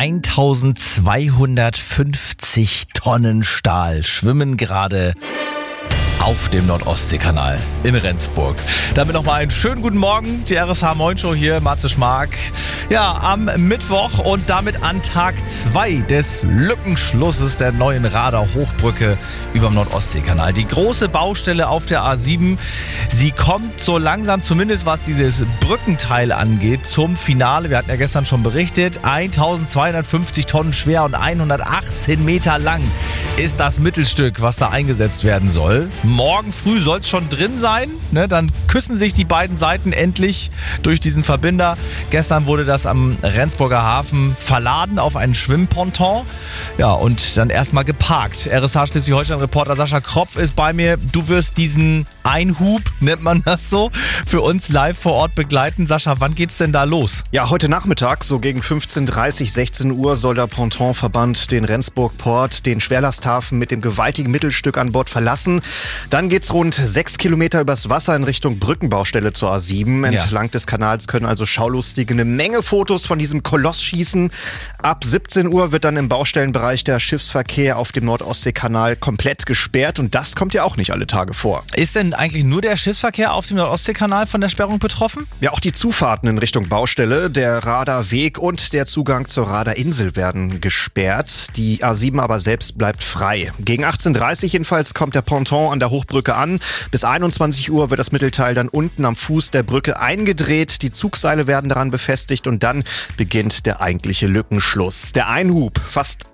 1250 Tonnen Stahl schwimmen gerade auf dem Nord-Ostsee-Kanal in Rendsburg. Damit nochmal einen schönen guten Morgen. Die RSH Moin Show hier, Matze Schmark. Ja, am Mittwoch und damit an Tag 2 des Lückenschlusses der neuen Rader Hochbrücke über dem Nord-Ostsee-Kanal. Die große Baustelle auf der A7, sie kommt so langsam, zumindest was dieses Brückenteil angeht, zum Finale. Wir hatten ja gestern schon berichtet, 1250 Tonnen schwer und 118 Meter lang ist das Mittelstück, was da eingesetzt werden soll. Morgen früh soll es schon drin sein, ne? Dann küssen sich die beiden Seiten endlich durch diesen Verbinder. Gestern wurde das am Rendsburger Hafen verladen auf einen Schwimmponton. Ja, und dann erstmal geparkt. RSH Schleswig-Holstein-Reporter Sascha Kropf ist bei mir. Du wirst diesen Einhub, nennt man das so, für uns live vor Ort begleiten. Sascha, wann geht's denn da los? Ja, heute Nachmittag, so gegen 15:30, 16 Uhr, soll der Pontonverband den Rendsburg-Port, den Schwerlasthafen mit dem gewaltigen Mittelstück an Bord verlassen. Dann geht's rund 6 Kilometer übers Wasser in Richtung Brückenbaustelle zur A7. Entlang des Kanals können also Schaulustige eine Menge Fotos von diesem Koloss schießen. Ab 17 Uhr wird dann im Baustellenbereich der Schiffsverkehr auf dem Nord-Ostsee-Kanal komplett gesperrt. Und das kommt ja auch nicht alle Tage vor. Ist denn eigentlich nur der Schiffsverkehr auf dem Nord-Ostsee-Kanal von der Sperrung betroffen? Ja, auch die Zufahrten in Richtung Baustelle, der Radarweg und der Zugang zur Radarinsel werden gesperrt. Die A7 aber selbst bleibt frei. Gegen 18:30 jedenfalls kommt der Ponton an der Hochbrücke an. Bis 21 Uhr wird das Mittelteil dann unten am Fuß der Brücke eingedreht. Die Zugseile werden daran befestigt und dann beginnt der eigentliche Lückenschluss. Der Einhub, fast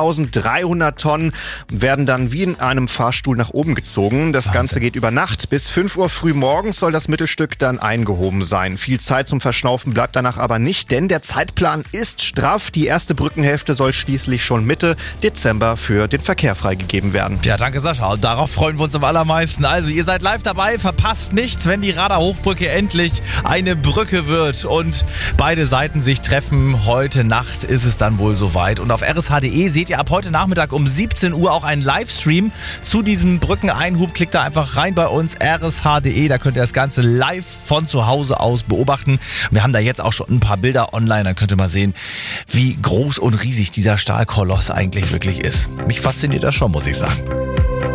1300 Tonnen, werden dann wie in einem Fahrstuhl nach oben gezogen. Das Ganze geht über Nacht. Bis 5 Uhr früh morgens soll das Mittelstück dann eingehoben sein. Viel Zeit zum Verschnaufen bleibt danach aber nicht, denn der Zeitplan ist straff. Die erste Brückenhälfte soll schließlich schon Mitte Dezember für den Verkehr freigegeben werden. Ja, danke Sascha. Und darauf freuen wir uns am allermeisten. Also ihr seid live dabei, verpasst nichts, wenn die Radar Hochbrücke endlich eine Brücke wird und beide Seiten sich treffen. Heute Nacht ist es dann wohl soweit. Und auf rsh.de seht ihr ab heute Nachmittag um 17 Uhr auch einen Livestream zu diesem Brückeneinhub. Klickt da einfach rein bei uns, rsh.de. Da könnt ihr das Ganze live von zu Hause aus beobachten. Wir haben da jetzt auch schon ein paar Bilder online. Dann könnt ihr mal sehen, wie groß und riesig dieser Stahlkoloss eigentlich wirklich ist. Mich fasziniert das schon, muss ich sagen.